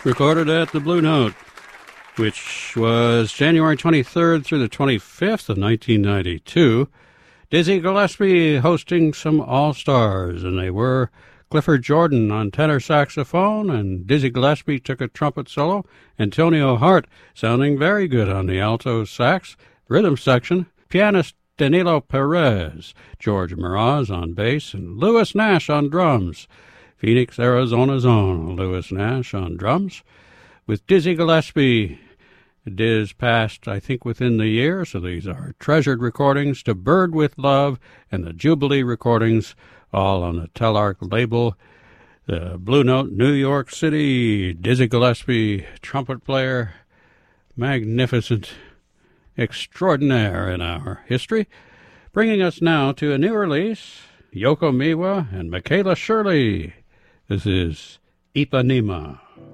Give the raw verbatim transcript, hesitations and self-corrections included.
recorded at the Blue Note, which was January twenty-third through the twenty-fifth of nineteen ninety-two. Dizzy Gillespie hosting some all-stars, and they were Clifford Jordan on tenor saxophone, and Dizzy Gillespie took a trumpet solo, Antonio Hart sounding very good on the alto sax, rhythm section, pianist Danilo Perez, George Mraz on bass, and Louis Nash on drums. Phoenix, Arizona's own Louis Nash on drums. With Dizzy Gillespie, Diz passed, I think, within the year, so these are treasured recordings to Bird with Love and the Jubilee recordings, all on the Telarc label. The Blue Note, New York City, Dizzy Gillespie, trumpet player, magnificent, extraordinaire in our history. Bringing us now to a new release, Yoko Miwa and Michaela Shirley. This is Ipanema.